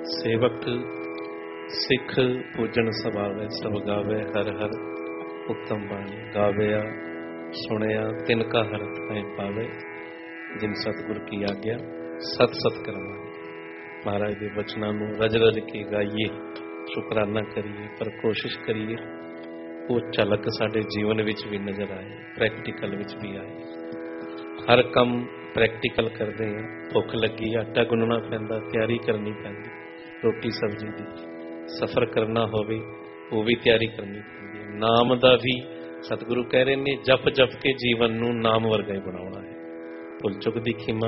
सेवक सिख पूजन सभावे सब गावे हर हर उत्तम बाणी गाविया सुनिया तिनका हर थाए पावे जिन सतगुर की आज्ञा सत सत करवानी। महाराज के बचनों को रज रज के गाइए, शुकराना करिए, पर कोशिश करिए वो झलक साडे जीवन विच भी नजर आए, प्रैक्टिकल विच भी आए। हर काम प्रैक्टिकल करते हैं। भुख लगी आटा गुनना पैंदा, तैयारी करनी पैंदी, रोटी सब्जी की सफर करना होवे वो भी तैयारी करनी पैंदी है। नाम का भी सतगुरु कह रहे ने जप जप के जीवन नूं नाम वर्गा ही बनाउणा है। भुल चुक दी खिमा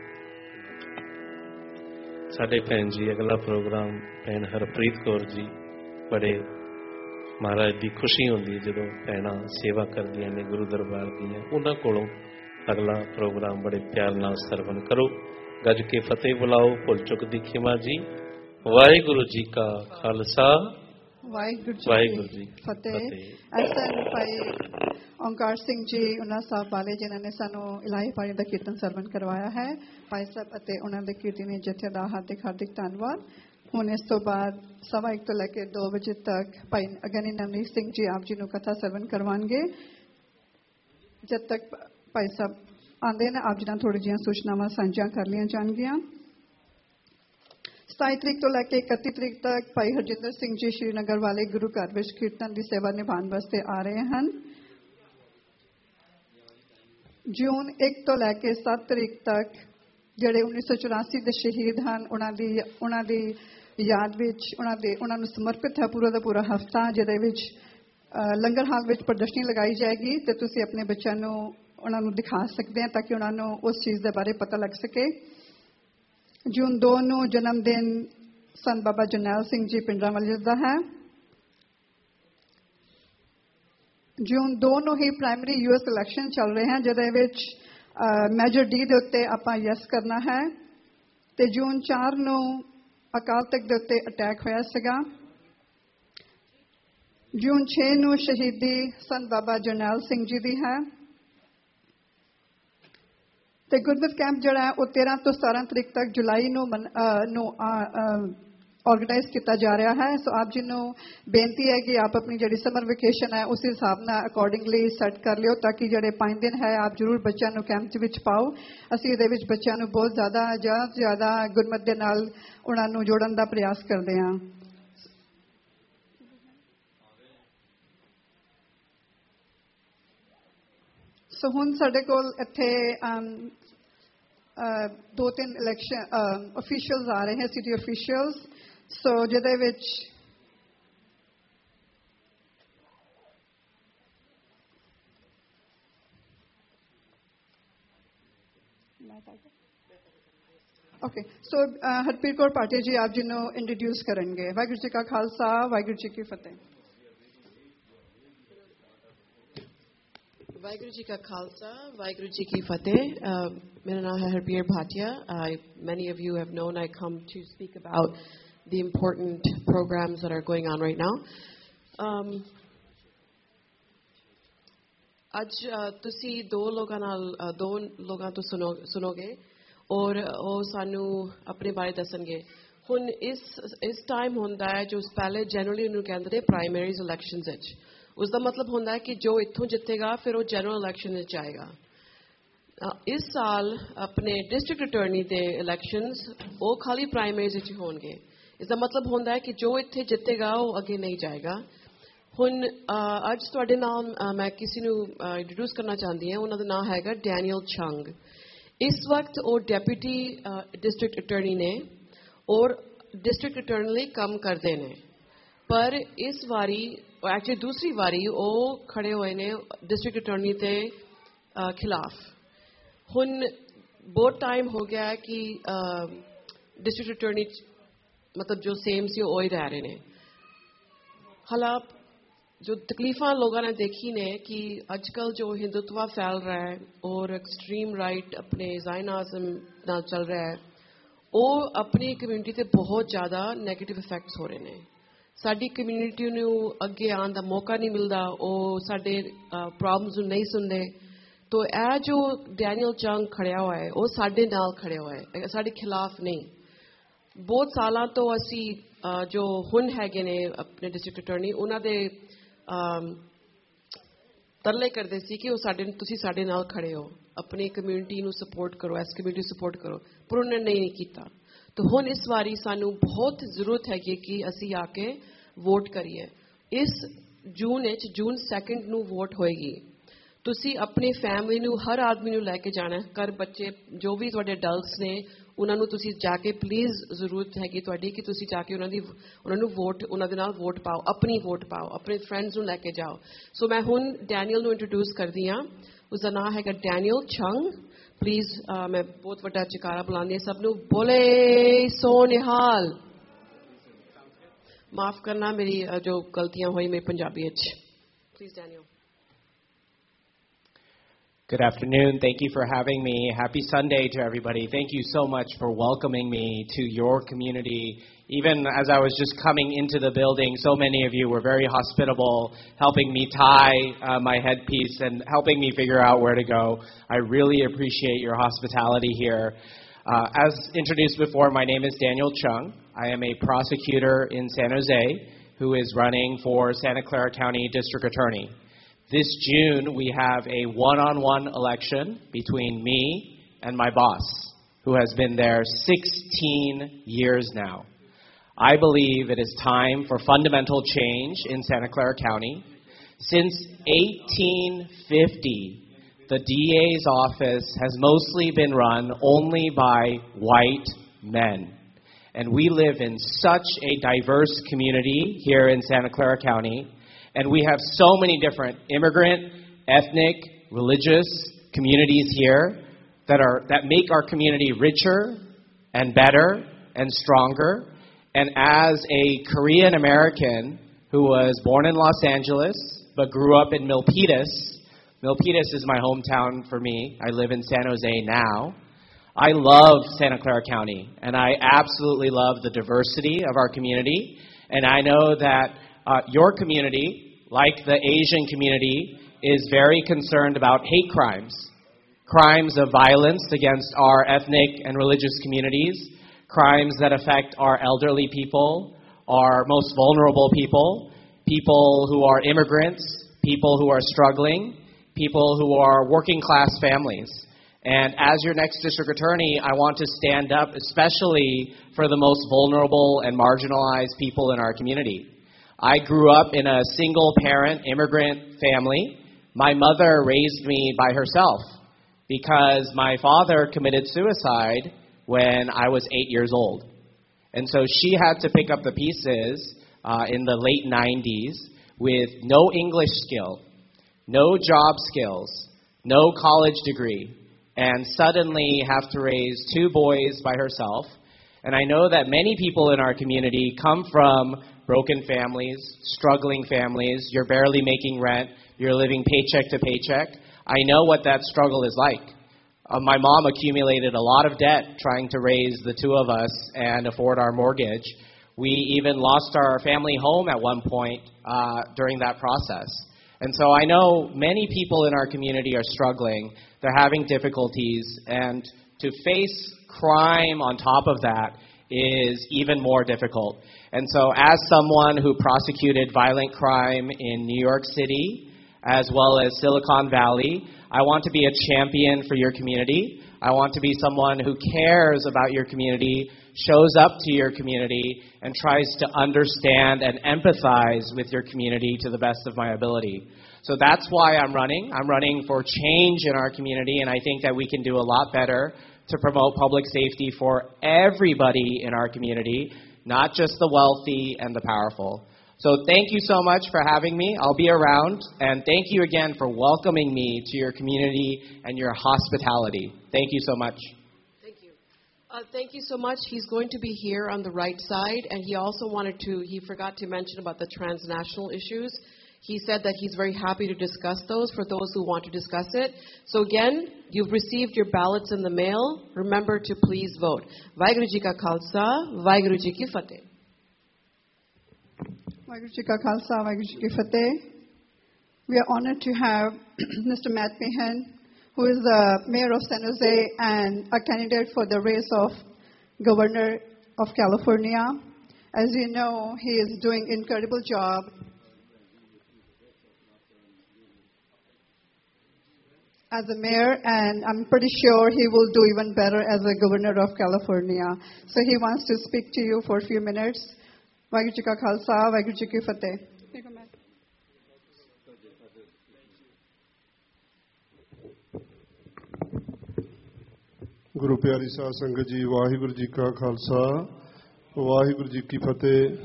साडे भैन जी अगला प्रोग्राम भैन हरप्रीत कौर जी बड़े महाराज की खुशी होंदी है जदों भैणां सेवा करदियां ने गुरु दरबार दीयां। उन्हां कोलों अगला प्रोग्राम बड़े प्यार नाल सरवण करो। गज के फतेह बुलाओ। भुल चुक दी खिमा जी। वाहिगुरु जी का खालसा वाहिगुरु जी फतेह। ऐसा भाई ओंकार सिंह जी उन्ना साहब वाले जिन्होंने सानू इलाही पानी का कीर्तन सरवण करवाया है। भाई साहब अते उन्होंने कीर्तनी जथे का हार्दिक हार्दिक धन्यवाद। हुण इस तो बाद 1:15 तो लैके 2 बजे तक भाई अगनी नवनीत सिंह जी आप जी नू कथा सरवण करवाएंगे। जब तक भाई साहब आते हैं आप जी नाल थोड़ी जिहियां सूचनावां सांझियां कर लियां जाणगियां। 27 तरीक तो लैके 31 तरीक तक भाई हरजिंदर सिंह जी श्रीनगर वाले गुरु घर विच कीर्तन की सेवा निभाने वास्ते आ रहे हैं। जून 1 तो लैके 7 तरीक तक जिहड़े 1984 के शहीद हैं उन्हां दी याद विच उन्हां नूं समर्पित है पूरा दा पूरा हफ्ता, जिहदे विच लंगर हाल विच प्रदर्शनी लगाई जाएगी ते तुसीं अपने बच्चों नूं उन्हां नूं दिखा सकते हैं ताकि उन्हां नूं उस चीज़ के बारे पता लग सके। जून 2 नूं जन्मदिन संत बाबा जरनैल सिंह जी पिंडरांवाले दा है। जून 2 नूं ही प्राइमरी यूएस इलैक्शन चल रहे हैं जिहदे विच मेजर डी दे उत्ते आपां यस करना है। ते जून 4 नूं अकाल तख्त दे उत्ते अटैक होया सीगा। जून 6 नूं शहीदी संत बाबा जरनैल सिंह जी दी है। ते गुरमत कैंप जिहड़ा है वो 13 तो 17 तरीक तक जुलाई नूं ऑर्गेनाइज किया जा रहा है। सो आप जी नूं बेनती है कि आप अपनी जिहड़ी समर वेकेशन है उस हिसाब नाल अकॉर्डिंगली सैट कर लियो ताकि जिहड़े 5 दिन है आप जरूर बच्चों नूं कैंप विच पाओ। असीं इहदे विच बच्चों नूं बहुत ज़्यादा गुरमत दे नाल उहनां नूं जोड़न दा प्रयास करदे हां। सो हुण साडे कोल इत्थे 2-3 इलैक्शन ऑफिशियल्स आ रहे हैं, सिटी ऑफिशियल्स। सो जिहदे विच ओके सो हरप्रीत कौर पाटिल जी आप जी नूं इंट्रोड्यूस करेंगे। वाहिगुरू जी का खालसा वाहिगुरू जी की फतेह। वाहिगुरू जी का खालसा वाहिगुरू जी की फतेह। मेरा नाम है Harbir Bhatia. Many of you have known I come to speak about the important programs that are going on right now. आज तुसी दो लोगों तो सुनोगे और वो सानू अपने बारे दसणगे। हुण इस टाइम होंदा है जो पहले जनरली उन्होंने कहते थे प्राइमरीज इलैक्शंस विच, उसका मतलब होंदा है कि जो इत्थों जितेगा फिर वो जनरल इलैक्शन विच आएगा। इस साल अपने डिस्ट्रिक्ट अटॉर्नी के इलैक्शंस वो खाली प्राइमरीज विच होंगे। इसका मतलब होंदा है कि जो इत्थे जितेगा वो अगे नहीं जाएगा। हुण अज तुहाडे नाल मैं किसी नूं इंट्रोड्यूस करना चाहती हूं। उन्हां दा नाम हैगा डैनियल चंग। इस वक्त वो डेप्यूटी डिस्ट्रिक्ट अटॉर्नी ने और डिस्ट्रिक्ट अटॉर्नी लई काम करते हैं, पर इस वारी एक्चुअली दूसरी वारी वो खड़े हुए ने डिस्ट्रिक्ट अटॉर्नी के खिलाफ। हुण बहुत टाइम हो गया है कि डिस्ट्रिक्ट अटॉर्नी मतलब जो सेम सी वो ही रह रहे हैं। हालांकि जो तकलीफा लोगों ने देखी ने कि आजकल जो हिंदुत्व फैल रहा है और एक्सट्रीम राइट अपने ज़ायनाज़म नाल चल रहा है, वो अपनी कम्यूनिटी से बहुत ज़्यादा नैगेटिव इफेक्ट्स हो रहे हैं। साडी कम्यूनिटी नूं अगे आने का मौका नहीं मिलता, वो साडे प्रॉब्लम्स नहीं सुनते। तो यह जो डैनियल चंग खड़िया हुआ है वो साडे नाल खड़े हुआ है, साडे खिलाफ नहीं। ਬਹੁਤ ਸਾਲਾਂ ਤੋਂ ਅਸੀਂ ਜੋ ਹੁਣ ਹੈਗੇ ਨੇ ਆਪਣੇ ਡਿਸਟ੍ਰਿਕਟ ਅਟਾਰਨੀ ਉਹਨਾਂ ਦੇ ਤਰਲੇ ਕਰਦੇ ਸੀ ਕਿ ਉਹ ਤੁਸੀਂ ਸਾਡੇ ਨਾਲ ਖੜੇ ਹੋ, ਆਪਣੀ ਕਮਿਊਨਿਟੀ ਨੂੰ ਸਪੋਰਟ ਕਰੋ, ਇਸ ਕਮਿਊਨਿਟੀ ਨੂੰ ਸਪੋਰਟ ਕਰੋ, ਪਰ ਉਹਨਾਂ ਨੇ ਨਹੀਂ ਕੀਤਾ। ਤਾਂ ਹੁਣ ਇਸ ਵਾਰੀ ਸਾਨੂੰ ਬਹੁਤ ਜ਼ਰੂਰਤ ਹੈਗੀ ਕਿ ਅਸੀਂ ਆ ਕੇ ਵੋਟ ਕਰੀਏ। ਇਸ ਜੂਨ ਵਿੱਚ ਜੂਨ 2 ਨੂੰ ਵੋਟ ਹੋਏਗੀ। ਤੁਸੀਂ ਆਪਣੀ ਫੈਮਿਲੀ ਨੂੰ, ਹਰ ਆਦਮੀ ਨੂੰ ਲੈ ਕੇ ਜਾਣਾ, ਘਰ ਬੱਚੇ ਜੋ ਵੀ ਤੁਹਾਡੇ ਅਡਲਟਸ ਨੇ ਉਹਨਾਂ ਨੂੰ ਤੁਸੀਂ ਜਾ ਕੇ ਪਲੀਜ਼ ਜ਼ਰੂਰਤ ਹੈਗੀ ਤੁਹਾਡੀ ਕਿ ਤੁਸੀਂ ਜਾ ਕੇ ਉਹਨਾਂ ਨੂੰ ਵੋਟ, ਉਹਨਾਂ ਦੇ ਨਾਲ ਵੋਟ ਪਾਓ, ਆਪਣੀ ਵੋਟ ਪਾਓ, ਆਪਣੇ ਫਰੈਂਡਸ ਨੂੰ ਲੈ ਕੇ ਜਾਓ। ਸੋ ਮੈਂ ਹੁਣ ਡੈਨੀਅਲ ਨੂੰ ਇੰਟਰੋਡਿਊਸ ਕਰਦੀ ਹਾਂ। ਉਸਦਾ ਨਾਮ ਹੈਗਾ ਡੈਨੀਅਲ ਚੰਗ। ਪਲੀਜ਼ ਮੈਂ ਬਹੁਤ ਵੱਡਾ ਜੈਕਾਰਾ ਬੁਲਾਉਂਦੀ ਹਾਂ ਸਭ ਨੂੰ, ਬੋਲੇ ਸੋ ਨਿਹਾਲ। ਮਾਫ ਕਰਨਾ ਮੇਰੀ ਜੋ ਗਲਤੀਆਂ ਹੋਈ ਮੇਰੀ ਪੰਜਾਬੀ ਵਿੱਚ। Please Daniel. Good afternoon. Thank you for having me. Happy Sunday to everybody. Thank you so much for welcoming me to your community. Even as I was just coming into the building, so many of you were very hospitable, helping me tie my headpiece and helping me figure out where to go. I really appreciate your hospitality here. As introduced before, my name is Daniel Chung. I am a prosecutor in San Jose who is running for Santa Clara County District Attorney. This June, we have a one-on-one election between me and my boss, who has been there 16 years now. I believe it is time for fundamental change in Santa Clara County. Since 1850, the DA's office has mostly been run only by white men. And we live in such a diverse community here in Santa Clara County. And we have so many different immigrant, ethnic, religious communities here that make our community richer and better and stronger. And as a Korean American who was born in Los Angeles but grew up in Milpitas, Milpitas is my hometown for me. I live in San Jose now. I love Santa Clara County, and I absolutely love the diversity of our community. And I know that your community, like the Asian community, is very concerned about hate crimes, crimes of violence against our ethnic and religious communities, crimes that affect our elderly people, our most vulnerable people, people who are immigrants, people who are struggling, people who are working class families. And as your next district attorney, I want to stand up especially for the most vulnerable and marginalized people in our community. I grew up in a single-parent immigrant family. My mother raised me by herself because my father committed suicide when I was 8 years old. And so she had to pick up the pieces in the late 90s with no English skill, no job skills, no college degree, and suddenly have to raise 2 boys by herself. And I know that many people in our community come from broken families, struggling families. You're barely making rent. You're living paycheck to paycheck. I know what that struggle is like. My mom accumulated a lot of debt trying to raise the 2 of us and afford our mortgage. We even lost our family home at one point during that process. And so I know many people in our community are struggling. They're having difficulties. And to face crime on top of that is even more difficult. And so as someone who prosecuted violent crime in New York City as well as Silicon Valley, I want to be a champion for your community. I want to be someone who cares about your community, shows up to your community, and tries to understand and empathize with your community to the best of my ability. So that's why I'm running. I'm running for change in our community, and I think that we can do a lot better to promote public safety for everybody in our community, not just the wealthy and the powerful. So thank you so much for having me. I'll be around. And thank you again for welcoming me to your community and your hospitality. Thank you so much. Thank you. Thank you so much. He's going to be here on the right side. And he also he forgot to mention about the transnational issues. He said that he's very happy to discuss those for those who want to discuss it. So again, you've received your ballots in the mail. Remember to please vote. Vaheguru Ji Ka Khalsa, Vaheguru Ji Ki Fateh. Vaheguru Ji Ka Khalsa, Vaheguru Ji Ki Fateh. We are honored to have Mr. Matt Meehan, who is the mayor of San Jose and a candidate for the race of governor of California. As you know, he is doing an incredible job. As a mayor, and I'm pretty sure he will do even better as a governor of California. So he wants to speak to you for a few minutes. Vaheguru Ji Ka Khalsa, Vaheguru Ji Ki Fateh. ਗੁਰੂ ਪਿਆਰੀ ਸਾਧ ਸੰਗਤ ਜੀ, ਵਾਹਿਗੁਰੂ ਜੀ ਕਾ ਖਾਲਸਾ, ਵਾਹਿਗੁਰੂ ਜੀ ਕੀ ਫਤਿਹ।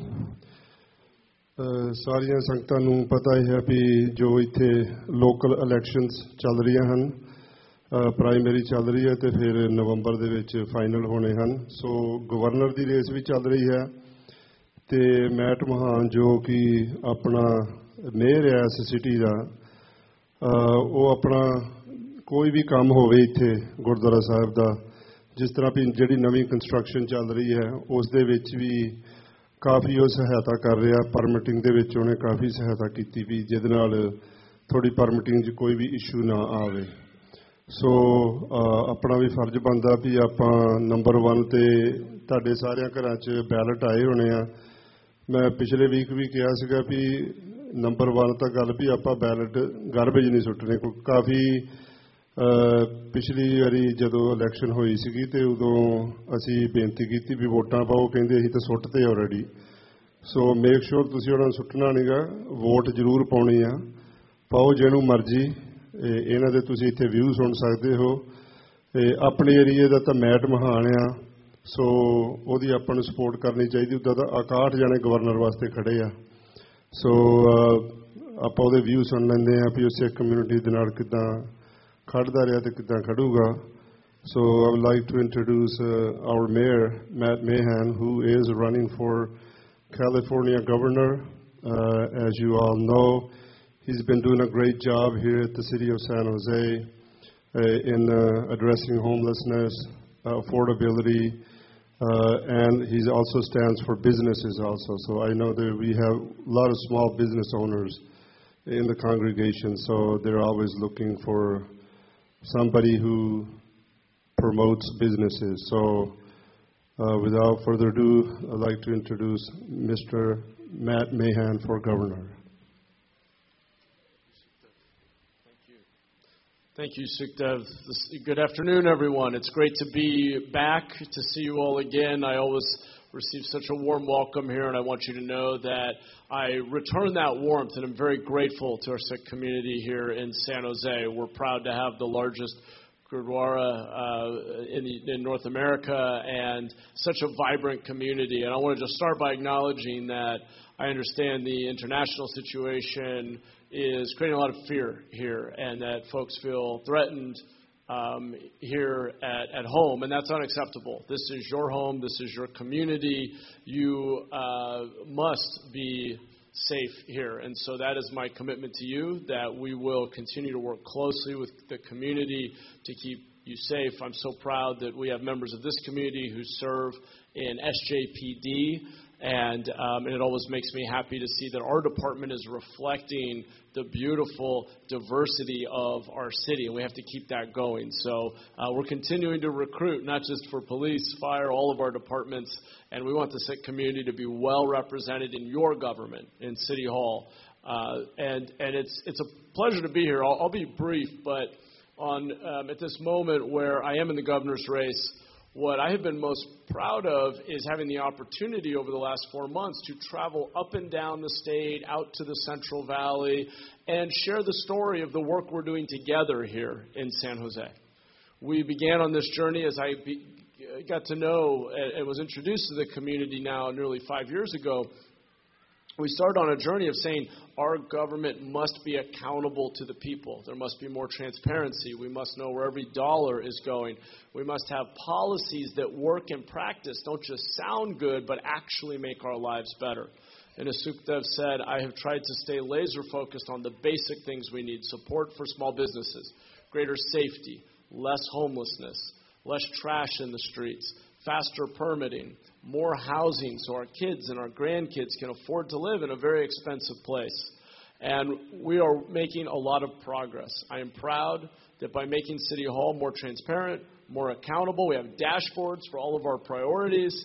ਸਾਰੀਆਂ ਸੰਗਤਾਂ ਨੂੰ ਪਤਾ ਹੈ ਵੀ ਜੋ ਇੱਥੇ ਲੋਕਲ ਇਲੈਕਸ਼ਨਸ ਚੱਲ ਰਹੀਆਂ ਹਨ, ਪ੍ਰਾਇਮਰੀ ਚੱਲ ਰਹੀ ਹੈ ਤੇ ਫਿਰ ਨਵੰਬਰ ਦੇ ਵਿੱਚ ਫਾਈਨਲ ਹੋਣੇ ਹਨ। ਸੋ ਗਵਰਨਰ ਦੀ ਰੇਸ ਵੀ ਚੱਲ ਰਹੀ ਹੈ ਤੇ ਮੈਟ ਮਹਾਨ ਜੋ ਕਿ ਆਪਣਾ ਮੇਅਰ ਹੈ ਇਸ ਸਿਟੀ ਦਾ, ਉਹ ਆਪਣਾ ਕੋਈ ਵੀ ਕੰਮ ਹੋਵੇ ਇੱਥੇ ਗੁਰਦੁਆਰਾ ਸਾਹਿਬ ਦਾ, ਜਿਸ ਤਰ੍ਹਾਂ ਵੀ ਜਿਹੜੀ ਨਵੀਂ ਕੰਸਟਰਕਸ਼ਨ ਚੱਲ ਰਹੀ ਹੈ ਉਸ ਦੇ ਵਿੱਚ ਵੀ ਕਾਫੀ ਉਹ ਸਹਾਇਤਾ ਕਰ ਰਿਹਾ। ਪਰਮਿਟਿੰਗ ਦੇ ਵਿੱਚ ਉਹਨੇ ਕਾਫੀ ਸਹਾਇਤਾ ਕੀਤੀ ਵੀ ਜਿਹਦੇ ਨਾਲ ਥੋੜੀ ਪਰਮਿਟਿੰਗ 'ਚ ਕੋਈ ਵੀ ਇਸ਼ੂ ਨਾ ਆਵੇ। ਸੋ ਆਪਣਾ ਵੀ ਫਰਜ਼ ਬਣਦਾ ਵੀ ਆਪਾਂ ਨੰਬਰ 1 ਤੇ ਤੁਹਾਡੇ ਸਾਰਿਆਂ ਘਰਾਂ 'ਚ ਬੈਲਟ ਆਏ ਹੋਣੇ ਆ। ਮੈਂ ਪਿਛਲੇ ਵੀਕ ਵੀ ਕਿਹਾ ਸੀਗਾ ਵੀ ਨੰਬਰ 1 ਤਾਂ ਗੱਲ ਵੀ ਆਪਾਂ ਬੈਲਟ ਗਾਰਬੇਜ ਨਹੀਂ ਸੁੱਟਣੇ। ਕਾਫੀ ਪਿਛਲੀ ਵਾਰੀ ਜਦੋਂ ਇਲੈਕਸ਼ਨ ਹੋਈ ਸੀਗੀ ਤੇ ਉਦੋਂ ਅਸੀਂ ਬੇਨਤੀ ਕੀਤੀ ਵੀ ਵੋਟਾਂ ਪਾਓ, ਕਹਿੰਦੇ ਅਸੀਂ ਤਾਂ ਸੁੱਟਤੇ ਆਲਰੇਡੀ। ਸੋ ਮੇਕ ਸ਼ੋਰ ਤੁਸੀਂ ਉਹਨਾਂ ਨੂੰ ਸੁੱਟਣਾ ਨਹੀਂਗਾ, ਵੋਟ ਜ਼ਰੂਰ ਪਾਉਣੀ ਆ, ਪਾਓ ਜਿਹਨੂੰ ਮਰਜ਼ੀ। ਇਹਨਾਂ ਦੇ ਤੁਸੀਂ ਇੱਥੇ ਵਿਊ ਸੁਣ ਸਕਦੇ ਹੋ। ਆਪਣੇ ਏਰੀਏ ਦਾ ਤਾਂ ਮੈਟ ਮਹਾਨ ਆ, ਸੋ ਉਹਦੀ ਆਪਾਂ ਨੂੰ ਸਪੋਰਟ ਕਰਨੀ ਚਾਹੀਦੀ। ਉੱਦਾਂ ਤਾਂ 61 ਜਣੇ ਗਵਰਨਰ ਵਾਸਤੇ ਖੜੇ ਆ। ਸੋ ਆਪਾਂ ਉਹਦੇ ਵਿਊ ਸੁਣ ਲੈਂਦੇ ਆ ਵੀ ਉਸੇ ਕਮਿਊਨਿਟੀ ਦੇ ਨਾਲ ਕਿੱਦਾਂ ਖੜਦਾ ਰਿਹਾ ਤੇ ਕਿੱਦਾਂ ਖੜੂਗਾ। So I would like to introduce our mayor, Matt Mahan, who is running for California governor. As you all know, he's been doing a great job here at the city of San Jose in addressing homelessness, affordability, and he also stands for businesses also. So I know that we have a lot of small business owners in the congregation, so they're always looking for somebody who promotes businesses. So without further ado, I'd like to introduce Mr. Matt Mahan for governor. Thank you, Sukhdev. Good afternoon, everyone. It's great to be back, to see you all again. I always receive such a warm welcome here, and I want you to know that I return that warmth, and I'm very grateful to our Sikh community here in San Jose. We're proud to have the largest Gurdwara in North America and such a vibrant community. And I want to just start by acknowledging that I understand the international situation is creating a lot of fear here, and that folks feel threatened here at home, and that's unacceptable. This is your home. This is your community. You must be safe here. And so that is my commitment to you, that we will continue to work closely with the community to keep you safe. I'm so proud that we have members of this community who serve in SJPD, and it always makes me happy to see that our department is reflecting the beautiful diversity of our city, and we have to keep that going. So we're continuing to recruit, not just for police, fire, all of our departments, and we want the Sikh community to be well represented in your government, in City Hall. And it's a pleasure to be here. I'll be brief, but at this moment where I am in the governor's race, what I have been most proud of is having the opportunity over the last 4 months to travel up and down the state, out to the Central Valley, and share the story of the work we're doing together here in San Jose. We began on this journey as I got to know and was introduced to the community now nearly 5 years ago. We started on a journey of saying our government must be accountable to the people. There must be more transparency. We must know where every dollar is going. We must have policies that work in practice, don't just sound good, but actually make our lives better. And as Sukhdev said, I have tried to stay laser focused on the basic things we need: support for small businesses, greater safety, less homelessness, less trash in the streets, faster permitting, more housing so our kids and our grandkids can afford to live in a very expensive place. And we are making a lot of progress. I am proud that by making City Hall more transparent, more accountable, we have dashboards for all of our priorities,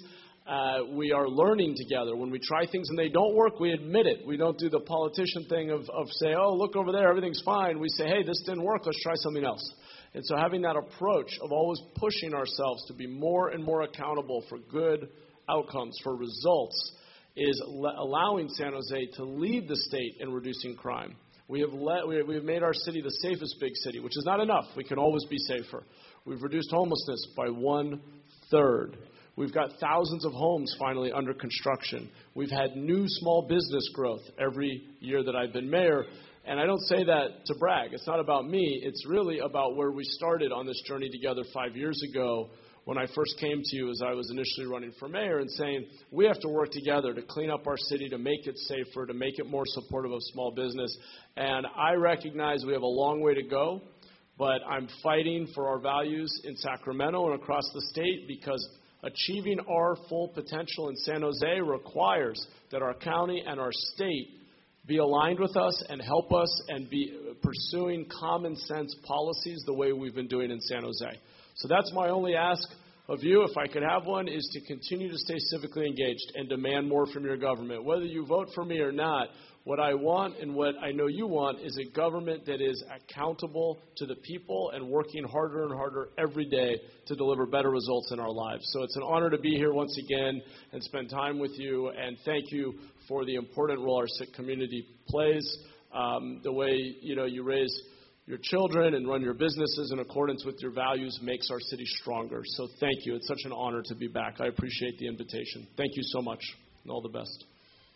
We are learning together. When we try things and they don't work, we admit it. We don't do the politician thing of say, oh, look over there, everything's fine. We say, hey, this didn't work, let's try something else. And so having that approach of always pushing ourselves to be more and more accountable for good outcomes, for results, is allowing San Jose to lead the state in reducing crime. We have made our city the safest big city, which is not enough. We can always be safer. We've reduced homelessness by 1/3. We've got thousands of homes finally under construction. We've had new small business growth every year that I've been mayor. And I don't say that to brag. It's not about me. It's really about where we started on this journey together 5 years ago when I first came to you as I was initially running for mayor and saying, we have to work together to clean up our city, to make it safer, to make it more supportive of small business. And I recognize we have a long way to go, but I'm fighting for our values in Sacramento and across the state because achieving our full potential in San Jose requires that our county and our state be aligned with us and help us and be pursuing common sense policies the way we've been doing in San Jose. So that's my only ask of you, if I could have one, is to continue to stay civically engaged and demand more from your government. Whether you vote for me or not, what I want and what I know you want is a government that is accountable to the people and working harder and harder every day to deliver better results in our lives. So it's an honor to be here once again and spend time with you, and thank you for the important role our Sikh community plays. The way you raise your children and run your businesses in accordance with your values makes our city stronger. So thank you. It's such an honor to be back. I appreciate the invitation. Thank you so much, and all the best.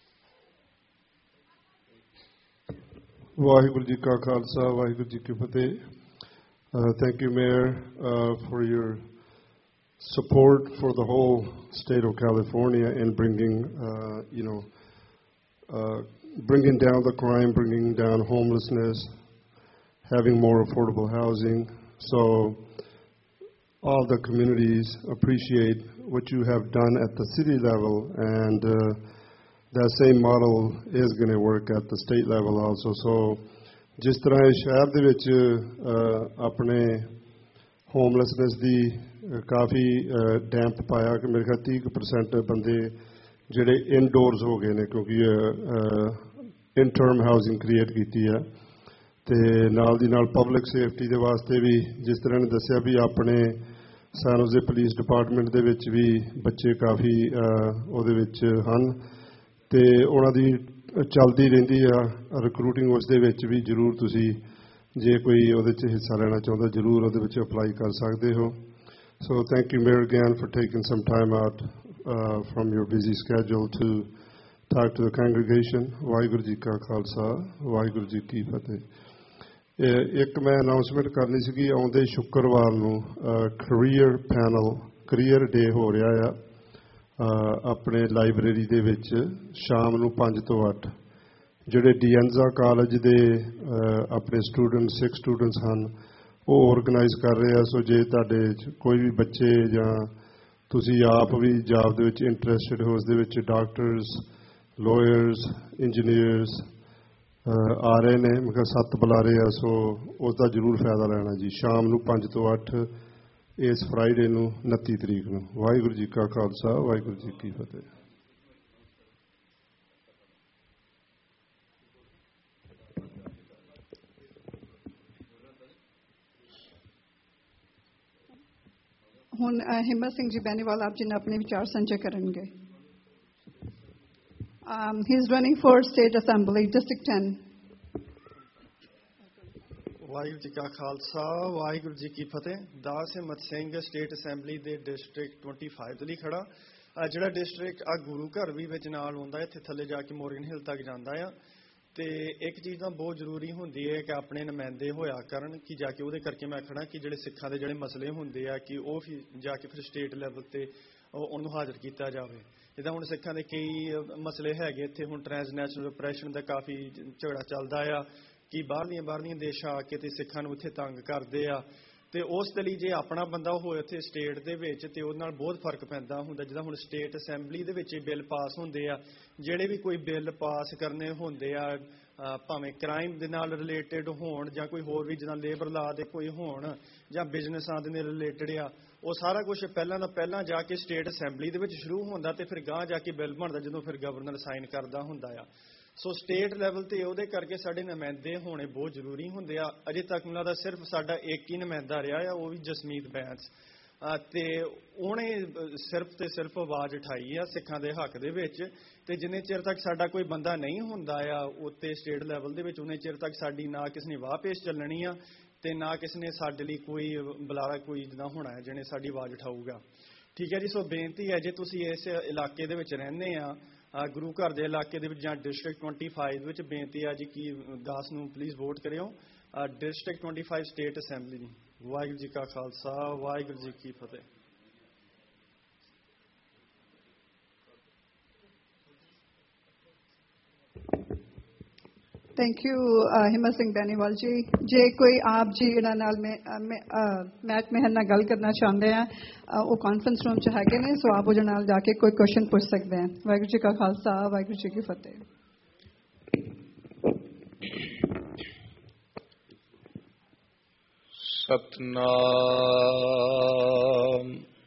Vaheguru Ji Ka Khalsa, Vaheguru Ji Ki Fateh. Thank you, Mayor, for your support for the whole state of California in bringing down the crime, bringing down homelessness, having more affordable housing. So all the communities appreciate what you have done at the city level, and that same model is going to work at the state level also. So ਜਿਸ ਤਰ੍ਹਾਂ ਇਹ ਸ਼ਹਿਰ ਦੇ ਵਿੱਚ ਆਪਣੇ ਹੋਮਲੈਸਨੈਸ ਦੀ ਕਾਫੀ damp ਪਾਇਆ ਕਿ ਮੇਰੇ ਖਿਆਲ 30% ਬੰਦੇ ਜਿਹੜੇ ਇਨਡੋਰਸ ਹੋ ਗਏ ਨੇ ਕਿਉਂਕਿ ਇੰਟਰਮ ਹਾਊਸਿੰਗ ਕ੍ਰੀਏਟ ਕੀਤੀ ਹੈ ਤੇ ਨਾਲ ਦੀ ਨਾਲ ਪਬਲਿਕ ਸੇਫਟੀ ਦੇ ਵਾਸਤੇ ਵੀ ਜਿਸ ਤਰ੍ਹਾਂ ਨੇ ਦੱਸਿਆ ਵੀ ਆਪਣੇ ਸੈਨ ਹੋਜ਼ੇ ਪੁਲਿਸ ਡਿਪਾਰਟਮੈਂਟ ਦੇ ਵਿੱਚ ਵੀ ਬੱਚੇ ਕਾਫੀ ਉਹਦੇ ਵਿੱਚ ਹਨ ਤੇ ਉਹਨਾਂ ਦੀ ਚੱਲਦੀ ਰਹਿੰਦੀ ਆ ਰਿਕਰੂਟਿੰਗ ਉਸ ਦੇ ਵਿੱਚ ਵੀ ਜ਼ਰੂਰ ਤੁਸੀਂ ਜੇ ਕੋਈ ਉਹਦੇ 'ਚ ਹਿੱਸਾ ਲੈਣਾ ਚਾਹੁੰਦਾ ਜ਼ਰੂਰ ਉਹਦੇ ਵਿੱਚ ਅਪਲਾਈ ਕਰ ਸਕਦੇ ਹੋ so thank you mayor again for taking some time out from your busy schedule to talk to the congregation. Waheguru ji ਕਾ ਖਾਲਸਾ ਵਾਹਿਗੁਰੂ ਜੀ ਕੀ ਫਤਿਹ ਇੱਕ ਮੈਂ ਅਨਾਉਂਸਮੈਂਟ ਕਰਨੀ ਸੀਗੀ ਆਉਂਦੇ ਸ਼ੁੱਕਰਵਾਰ ਨੂੰ ਕੈਰੀਅਰ ਪੈਨਲ ਕੈਰੀਅਰ ਡੇ ਹੋ ਰਿਹਾ ਆ ਆਪਣੇ ਲਾਇਬ੍ਰੇਰੀ ਦੇ ਵਿੱਚ ਸ਼ਾਮ ਨੂੰ 5 ਤੋਂ 8 ਜਿਹੜੇ ਡੀਐਨਜ਼ਾ ਕਾਲਜ ਦੇ ਆਪਣੇ ਸਟੂਡੈਂਟ ਸਿੱਖ ਸਟੂਡੈਂਟਸ ਹਨ ਉਹ ਆਰਗੇਨਾਈਜ਼ ਕਰ ਰਹੇ ਆ ਸੋ ਜੇ ਤੁਹਾਡੇ ਕੋਈ ਵੀ ਬੱਚੇ ਜਾਂ ਤੁਸੀਂ ਆਪ ਵੀ ਜੌਬ ਦੇ ਵਿੱਚ ਇੰਟਰਸਟਿਡ ਹੋ ਉਸ ਦੇ ਵਿੱਚ ਡਾਕਟਰਸ ਲਾਇਰਸ ਇੰਜੀਨੀਅਰਸ ਆ ਰਹੇ ਨੇ ਮੈਂ ਕਿਹਾ 7 ਬੁਲਾ ਰਹੇ ਆ ਸੋ ਉਸ ਦਾ ਜ਼ਰੂਰ ਫਾਇਦਾ ਲੈਣਾ ਜੀ ਸ਼ਾਮ ਨੂੰ 5 ਤੋਂ 8 ਇਸ ਫਰਾਈਡੇ ਨੂੰ 29 ਤਰੀਕ ਨੂੰ ਵਾਹਿਗੁਰੂ ਜੀ ਕਾ ਖਾਲਸਾ ਵਾਹਿਗੁਰੂ ਜੀ ਕੀ ਫਤਿਹ ਹੁਣ ਹਿੰਮਤ ਸਿੰਘ ਜੀ ਬੈਨੀਵਾਲ ਆਪ ਜੀ ਨੇ ਆਪਣੇ ਵਿਚਾਰ ਸਾਂਝੇ ਕਰਨਗੇ ਹੀ is running for state assembly district 10 Waheguru ji ਕਾ ਖਾਲਸਾ ਵਾਹਿਗੁਰੂ ਜੀ ਕੀ ਫਤਿਹ ਦਾਸ ਹਿੰਮਤ ਸਿੰਘ ਸਟੇਟ ਅਸੈਂਬਲੀ ਦੇ ਡਿਸਟ੍ਰਿਕਟ 25 ਦੇ ਲਈ ਖੜਾ ਜਿਹੜਾ ਡਿਸਟ੍ਰਿਕਟ ਆ ਗੁਰੂ ਘਰ ਵੀ ਵਿੱਚ ਨਾਲ ਹੁੰਦਾ ਇੱਥੇ ਥੱਲੇ ਜਾ ਕੇ ਮੋਰਗਨ ਹਿੱਲ ਤੱਕ ਜਾਂਦਾ ਆ ਤੇ ਇੱਕ ਚੀਜ਼ ਤਾਂ ਬਹੁਤ ਜ਼ਰੂਰੀ ਹੁੰਦੀ ਹੈ ਕਿ ਆਪਣੇ ਨੁਮਾਇੰਦੇ ਹੋਇਆ ਕਰਨ ਕਿ ਜਾ ਕੇ ਉਹਦੇ ਕਰਕੇ ਮੈਂ ਖੜਾ ਕਿ ਜਿਹੜੇ ਸਿੱਖਾਂ ਦੇ ਜਿਹੜੇ ਮਸਲੇ ਹੁੰਦੇ ਆ ਕਿ ਉਹ ਜਾ ਕੇ ਫਿਰ ਸਟੇਟ ਲੈਵਲ ਤੇ ਉਹਨੂੰ ਹਾਜ਼ਰ ਕੀਤਾ ਜਾਵੇ ਜਿੱਦਾਂ ਹੁਣ ਸਿੱਖਾਂ ਦੇ ਕਈ ਮਸਲੇ ਹੈਗੇ ਇੱਥੇ ਹੁਣ ਟ੍ਰਾਂਸਨੈਸ਼ਨਲ ਰਿਪਰੈਸ਼ਨ ਦਾ ਕਾਫੀ ਝਗੜਾ ਚੱਲਦਾ ਆ ਕਿ ਬਾਹਰਲੀਆਂ ਦੇਸ਼ਾਂ ਆ ਕੇ ਤੇ ਸਿੱਖਾਂ ਨੂੰ ਇੱਥੇ ਤੰਗ ਕਰਦੇ ਆ ਤੇ ਉਸ ਦੇ ਲਈ ਜੇ ਆਪਣਾ ਬੰਦਾ ਹੋਏ ਉੱਥੇ ਸਟੇਟ ਦੇ ਵਿੱਚ ਤੇ ਉਹਦੇ ਨਾਲ ਬਹੁਤ ਫਰਕ ਪੈਂਦਾ ਹੁੰਦਾ। ਜਿੱਦਾਂ ਹੁਣ ਸਟੇਟ ਅਸੈਂਬਲੀ ਦੇ ਵਿੱਚ ਬਿੱਲ ਪਾਸ ਹੁੰਦੇ ਆ, ਜਿਹੜੇ ਵੀ ਕੋਈ ਬਿੱਲ ਪਾਸ ਕਰਨੇ ਹੁੰਦੇ ਆ, ਭਾਵੇਂ ਕ੍ਰਾਈਮ ਦੇ ਨਾਲ ਰਿਲੇਟਡ ਹੋਣ ਜਾਂ ਕੋਈ ਹੋਰ ਵੀ ਜਿੱਦਾਂ ਲੇਬਰ ਲਾ ਦੇ ਕੋਈ ਹੋਣ ਜਾਂ ਬਿਜ਼ਨਸਾਂ ਦੇ ਨਾਲ ਰਿਲੇਟਡ ਆ, ਉਹ ਸਾਰਾ ਕੁਝ ਪਹਿਲਾਂ ਦਾ ਪਹਿਲਾਂ ਜਾ ਕੇ ਸਟੇਟ ਅਸੈਂਬਲੀ ਦੇ ਵਿੱਚ ਸ਼ੁਰੂ ਹੁੰਦਾ ਤੇ ਫਿਰ ਗਾਂਹ ਜਾ ਕੇ ਬਿੱਲ ਬਣਦਾ ਜਦੋਂ ਫਿਰ ਗਵਰਨਰ ਸਾਈਨ ਕਰਦਾ ਹੁੰਦਾ ਆ। ਸੋ ਸਟੇਟ ਲੈਵਲ ਤੇ ਉਹਦੇ ਕਰਕੇ ਸਾਡੇ ਨੁਮਾਇੰਦੇ ਹੋਣੇ ਬਹੁਤ ਜ਼ਰੂਰੀ ਹੁੰਦੇ ਆ। ਅਜੇ ਤੱਕ ਮੈਨੂੰ ਲੱਗਦਾ ਸਿਰਫ ਸਾਡਾ ਇੱਕ ਹੀ ਨੁਮਾਇੰਦਾ ਰਿਹਾ ਆ, ਉਹ ਵੀ ਜਸਮੀਤ ਬੈਂਸ, ਤੇ ਉਹਨੇ ਸਿਰਫ ਤੇ ਸਿਰਫ ਆਵਾਜ਼ ਉਠਾਈ ਆ ਸਿੱਖਾਂ ਦੇ ਹੱਕ ਦੇ ਵਿੱਚ। ਤੇ ਜਿੰਨੇ ਚਿਰ ਤੱਕ ਸਾਡਾ ਕੋਈ ਬੰਦਾ ਨਹੀਂ ਹੁੰਦਾ ਆ ਉੱਤੇ ਸਟੇਟ ਲੈਵਲ ਦੇ ਵਿੱਚ, ਉਹਨੇ ਚਿਰ ਤੱਕ ਸਾਡੀ ਨਾ ਕਿਸੇ ਨੇ ਵਾਹ ਪੇਸ਼ ਚੱਲਣੀ ਆ ਤੇ ਨਾ ਕਿਸੇ ਨੇ ਸਾਡੇ ਲਈ ਕੋਈ ਬੁਲਾਰਾ ਕੋਈ ਜਿੱਦਾਂ ਹੋਣਾ ਹੈ ਜਿਹਨੇ ਸਾਡੀ ਆਵਾਜ਼ ਉਠਾਊਗਾ। ਠੀਕ ਹੈ ਜੀ। ਸੋ ਬੇਨਤੀ ਹੈ ਜੇ ਤੁਸੀਂ ਇਸ ਇਲਾਕੇ ਦੇ ਵਿੱਚ ਰਹਿੰਦੇ ਆ, ਗੁਰੂ ਘਰ ਦੇ ਇਲਾਕੇ ਦੇ ਵਿੱਚ ਜਾਂ ਡਿਸਟ੍ਰਿਕਟ 25 ਵਿੱਚ, ਬੇਨਤੀ ਹੈ ਜੀ ਕਿ ਦਾਸ ਨੂੰ ਪਲੀਜ਼ ਵੋਟ ਕਰਿਓ district 25 state assembly. Waheguru ji ਕਾ ਖਾਲਸਾ, ਵਾਹਿਗੁਰੂ ਜੀ ਕੀ ਫਤਿਹ। ਥੈਂਕ ਯੂ ਹਿੰਮਤ ਸਿੰਘ ਬੈਨੀਵਾਲ ਜੀ। ਜੇ ਕੋਈ ਆਪ ਜੀ ਇਹਨਾਂ ਨਾਲ ਮੈਟ ਮਹਿਰ ਨਾਲ ਗੱਲ ਕਰਨਾ ਚਾਹੁੰਦੇ ਆ, ਉਹ ਕਾਨਫਰੰਸ ਰੂਮ 'ਚ ਹੈਗੇ ਨੇ, ਸੋ ਆਪ ਉਹਦੇ ਨਾਲ ਜਾ ਕੇ ਕੋਈ ਕੁਐਸਚਨ ਪੁੱਛ ਸਕਦੇ ਆ। ਵਾਹਿਗੁਰੂ ਜੀ ਕਾ ਖਾਲਸਾ, ਵਾਹਿਗੁਰੂ ਜੀ ਕੀ ਫਤਿਹ। ਸਤਨਾਮ